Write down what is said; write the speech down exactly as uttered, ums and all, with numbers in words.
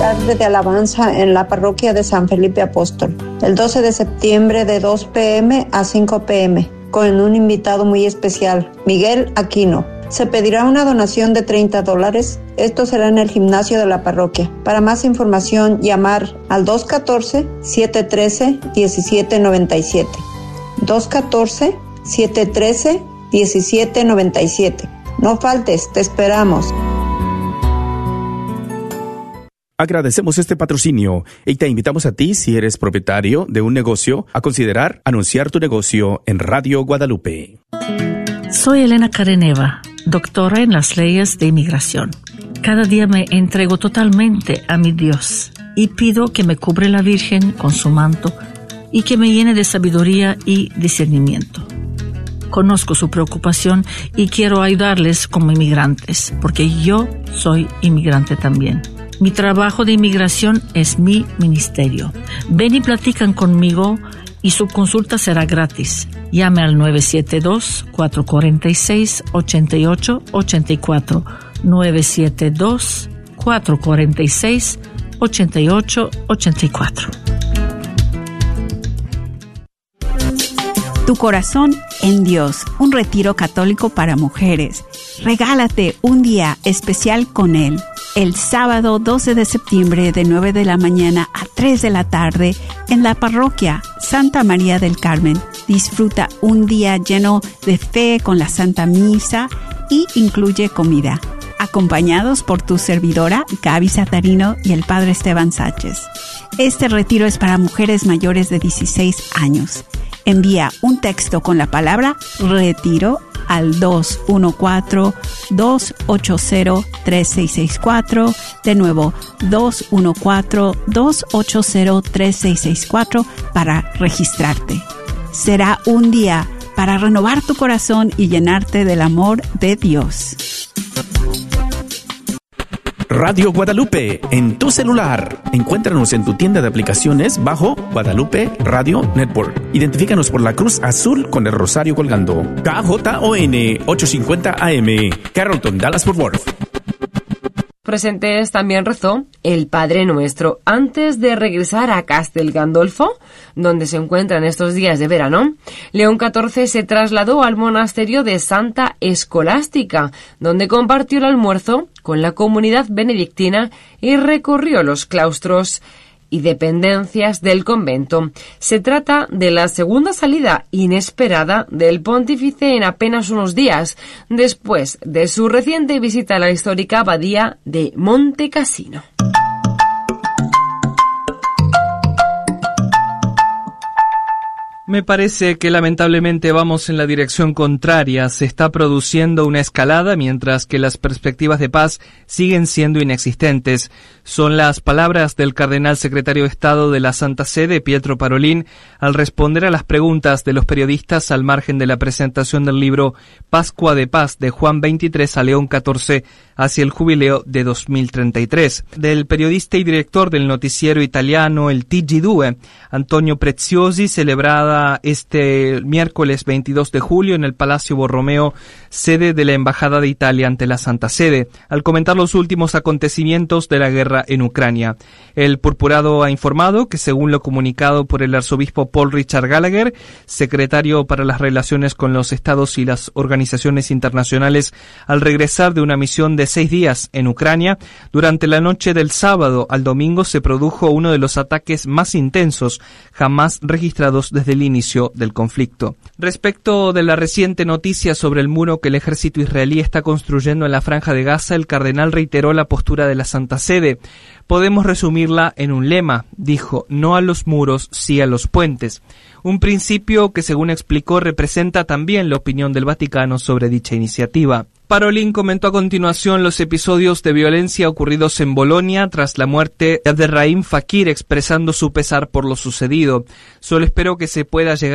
tarde de alabanza en la parroquia de San Felipe Apóstol, el doce de septiembre de dos pe eme a cinco pe eme, con un invitado muy especial, Miguel Aquino. Se pedirá una donación de treinta dólares. Esto será en el gimnasio de la parroquia. Para más información, llamar al dos uno cuatro, siete uno tres, uno siete nueve siete. dos uno cuatro, siete uno tres, uno siete nueve siete. No faltes, te esperamos. Agradecemos este patrocinio y te invitamos a ti, si eres propietario de un negocio, a considerar anunciar tu negocio en Radio Guadalupe. Soy Elena Careneva, doctora en las leyes de inmigración. Cada día me entrego totalmente a mi Dios y pido que me cubre la Virgen con su manto y que me llene de sabiduría y discernimiento. Conozco su preocupación y quiero ayudarles como inmigrantes, porque yo soy inmigrante también. Mi trabajo de inmigración es mi ministerio. Ven y platican conmigo y su consulta será gratis. Llame al nueve siete dos, cuatro cuatro seis, ocho ocho ocho cuatro, nueve siete dos, cuatro cuatro seis, ocho ocho ocho cuatro. Tu corazón en Dios, un retiro católico para mujeres. Regálate un día especial con Él. El sábado doce de septiembre de nueve de la mañana a tres de la tarde en la parroquia Santa María del Carmen. Disfruta un día lleno de fe con la Santa Misa y incluye comida. Acompañados por tu servidora Gaby Satarino y el Padre Esteban Sánchez. Este retiro es para mujeres mayores de dieciséis años. Envía un texto con la palabra retiro al dos uno cuatro, dos ocho cero, tres seis seis cuatro. De nuevo, dos uno cuatro, dos ocho cero, tres seis seis cuatro para registrarte. Será un día para renovar tu corazón y llenarte del amor de Dios. Radio Guadalupe, en tu celular. Encuéntranos en tu tienda de aplicaciones bajo Guadalupe Radio Network. Identifícanos por la cruz azul con el rosario colgando. K J O N ochocientos cincuenta A M, Carrollton, Dallas-Fort Worth. Presentes también rezó el Padre Nuestro antes de regresar a Castel Gandolfo, donde se encuentra en estos días de verano. León catorce se trasladó al monasterio de Santa Escolástica, donde compartió el almuerzo con la comunidad benedictina y recorrió los claustros y dependencias del convento. Se trata de la segunda salida inesperada del pontífice en apenas unos días, después de su reciente visita a la histórica abadía de Monte Cassino. Me parece que lamentablemente vamos en la dirección contraria. Se está produciendo una escalada mientras que las perspectivas de paz siguen siendo inexistentes. Son las palabras del cardenal secretario de Estado de la Santa Sede, Pietro Parolin, al responder a las preguntas de los periodistas al margen de la presentación del libro Pascua de Paz de Juan veintitrés a León catorce hacia el jubileo de dos mil treinta y tres. Del periodista y director del noticiero italiano el T G dos, Antonio Preziosi, celebrada este miércoles veintidós de julio en el Palacio Borromeo, sede de la Embajada de Italia ante la Santa Sede, al comentar los últimos acontecimientos de la guerra en Ucrania. El purpurado ha informado que, según lo comunicado por el arzobispo Paul Richard Gallagher, secretario para las relaciones con los estados y las organizaciones internacionales, al regresar de una misión de seis días en Ucrania, durante la noche del sábado al domingo se produjo uno de los ataques más intensos jamás registrados desde el inicio del conflicto. Respecto de la reciente noticia sobre el muro que el ejército israelí está construyendo en la Franja de Gaza, el cardenal reiteró la postura de la Santa Sede. Podemos resumirla en un lema, dijo: no a los muros, sí a los puentes. Un principio que, según explicó, representa también la opinión del Vaticano sobre dicha iniciativa. Parolin comentó a continuación los episodios de violencia ocurridos en Bolonia tras la muerte de Abderrahim Fakir, expresando su pesar por lo sucedido. Solo espero que se pueda llegar